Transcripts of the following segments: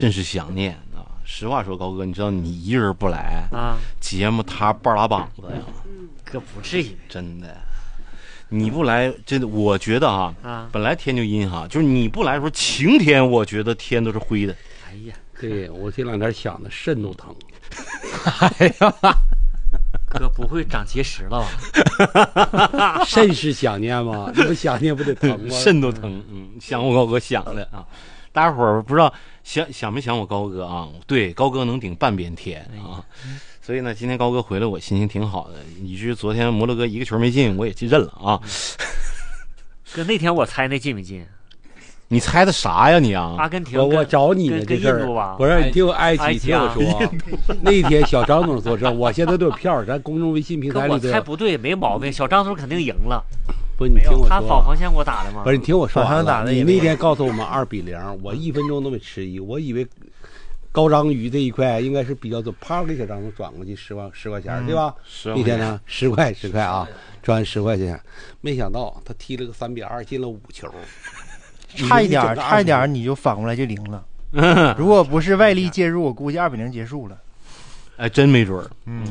真是想念啊！实话说，高哥，你知道你一人不来啊， 节目他半拉膀子呀。 哥不至于， 真的。你不来，真的，我觉得啊，本来天就阴哈，就是你不来的时候晴天，我觉得天都是灰的。 哎呀， 对我这两天想的肾都疼。 哎呀， 哥不会长结石了吧？ 肾是想念吗？你不想念不得疼吗？ 肾都疼。想我高哥想的啊。大家伙儿不知道想没想我高哥啊？对，高哥能顶半边天啊。所以呢，今天高哥回来，我心情挺好的，以至于昨天摩洛哥一个球没进，我也认了啊。 哥，那天我猜那进没进？ 你猜的啥呀你啊？ 阿根廷我找你呢这事儿，我让你听我听我说。那天小张总作证，我现在都有票，咱公众微信平台里。 我猜不对，没毛病。小张总肯定赢了。 不，你听我说， 他跑防线给我打的吗？ 不是，你听我说完了。 你那天告诉我们2-0，我1分钟都没迟疑，我以为高章鱼这一块应该是比较多，啪给小张总转过去10块钱，对吧？那天呢10块啊，转10块钱，没想到他踢了个3-2，进了5球， 差一点你就反过来就赢了。如果不是外力介入，我估计2-0结束了。 哎，真没准儿。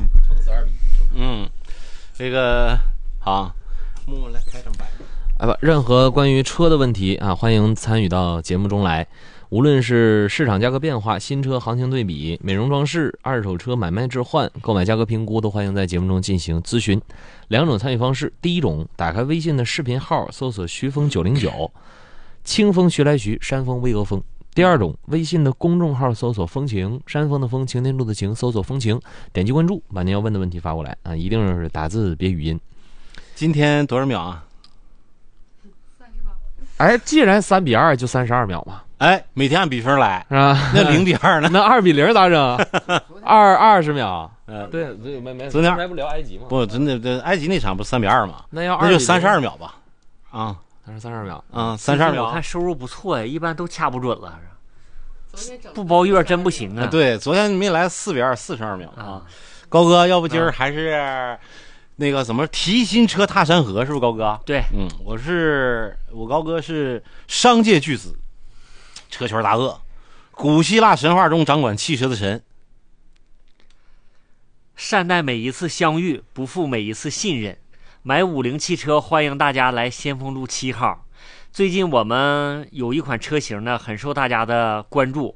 这个好，默默来开张白。 任何关于车的问题啊，欢迎参与到节目中来。无论是市场价格变化、新车行情对比、美容装饰、二手车买卖置换、购买价格评估，都欢迎在节目中进行咨询。2种参与方式：第一种，打开微信的视频号，搜索徐峰909，清风徐来徐，山峰巍峨峰；第二种，微信的公众号搜索风情，山峰的风，晴天路的晴，搜索风情，点击关注，把您要问的问题发过来啊，一定是打字别语音。 今天多少秒啊 ？38。既然3-2就32秒嘛。 每天按比分来啊， 那0-2呢？ 那2-0咋整？20秒。对， 昨天还不聊埃及吗？ 不，真的，埃及那场不是3-2吗？ 那就 32秒吧。啊， 那是32秒。 32秒。 我看收入不错呀，一般都掐不准了。不包月真不行啊。 对，昨天没来4-2 42秒啊。高哥，要不今儿还是那个怎么提新车踏山河，是不是高哥？ 对， 我高哥是商界巨子。车圈大鳄，古希腊神话中掌管汽车的神， 善待每一次相遇，不负每一次信任。买50汽车，欢迎大家来先锋路7号。最近我们有一款车型呢，很受大家的关注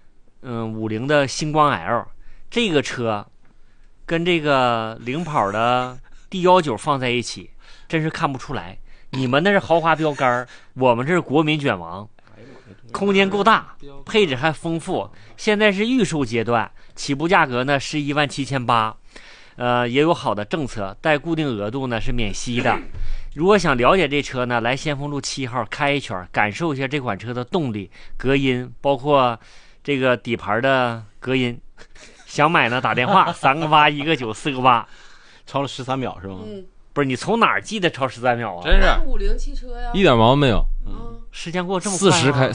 ，50的星光 L 这个车跟这个领跑的 D19放在一起，真是看不出来。你们那是豪华标杆，我们这是国民卷王。空间够大，配置还丰富，现在是预售阶段，起步价格呢是17800，也有好的政策，带固定额度呢是免息的。如果想了解这车呢，来先锋路7号开一圈，感受一下这款车的动力、隔音，包括这个底盘的隔音。想买呢打电话3个8 1个9 4个8， 超了13秒是吗？ 不是，你从哪儿记得超13秒啊？ 真是 50汽车呀， 一点毛病没有。 时间过这么快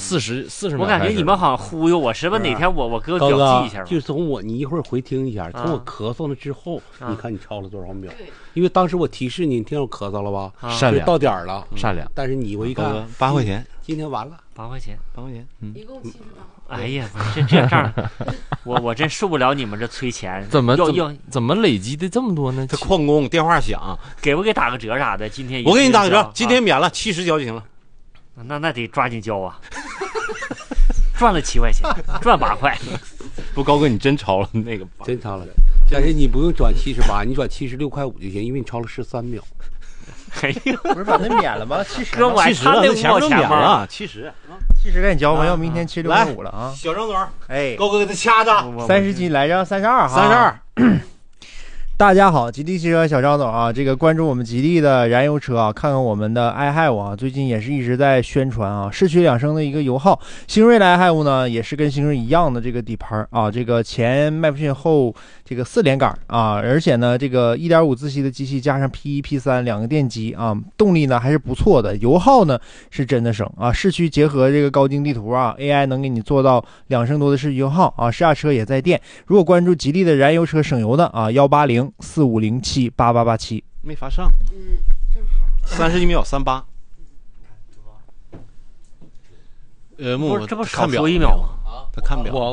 ，40秒。 我感觉你们好像忽悠我，是不是哪天我哥表记一下吧？ 就是从你一会儿回听一下，从我咳嗽了之后，你看你超了多少秒？因为当时我提示你听我咳嗽了吧？ 善良， 到点了， 善良。 但是我一看 8块钱， 今天完了 ，8块钱， 一共78。 哎呀，这样，我真受不了你们这催钱， 怎么累积的这么多呢？ 这矿工电话响， 给不给打个折啥的？今天我给你打个折，今天免了70交就行了。 那得抓紧交啊！赚了7块钱，赚8块。 不，高哥你真超了那个， 真超了，但是你不用转78，你转76块5就行，因为你超了13秒。 哎呀， 不是把那免了吗？70 哥，我还差那5毛钱吗？70 赶紧交吧，要明天76块5了啊！ 小张总，高哥给他掐着 ，30斤来着，32哈，32。大家好，吉利汽车小张总啊，这个关注我们吉利的燃油车啊，看看我们的iHive啊，最近也是一直在宣传啊，市区2升的一个油耗。星瑞的iHive呢，也是跟星瑞一样的这个底盘啊，这个前麦弗逊后这个4连杆啊，而且呢，这个 1.5 自吸的机器加上 P1、P3 2个电机啊，动力呢还是不错的，油耗呢是真的省啊。市区结合这个高精地图啊 ，AI 能给你做到2升多的市区油耗啊，试驾车也在电。如果关注吉利的燃油车省油的啊，18045078887 没发上， 正好 31秒38。 不是这不少说1秒吗？ 他看表。